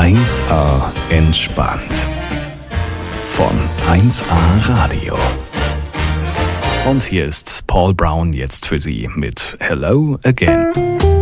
1A entspannt. Von 1A Radio. Und hier ist Paul Brown jetzt für Sie mit Hello Again.